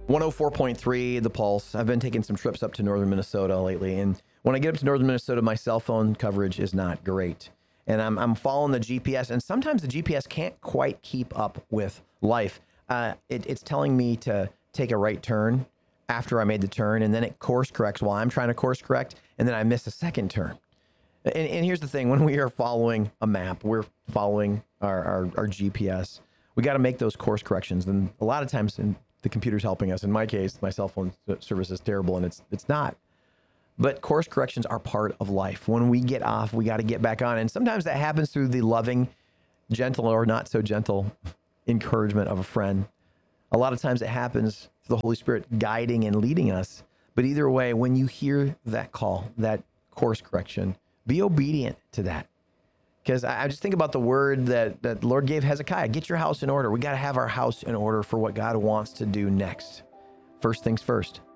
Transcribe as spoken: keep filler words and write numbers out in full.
one oh four point three, The Pulse. I've been taking some trips up to northern Minnesota lately, and when I get up to northern Minnesota, my cell phone coverage is not great. And I'm, I'm following the G P S, and sometimes the G P S can't quite keep up with life. Uh, it, it's telling me to take a right turn after I made the turn, and then it course corrects while I'm trying to course correct, and then I miss a second turn. And, and here's the thing, when we are following a map, we're following our, our, our G P S, we got to make those course corrections. And a lot of times in, the computer's helping us. In my case, my cell phone service is terrible, and it's it's not. But course corrections are part of life. When we get off, we got to get back on. And sometimes that happens through the loving, gentle, or not so gentle encouragement of a friend. A lot of times it happens through the Holy Spirit guiding and leading us. But either way, when you hear that call, that course correction, be obedient to that. Because I, I just think about the word that, that the Lord gave Hezekiah, get your house in order. We got to have our house in order for what God wants to do next. First things first.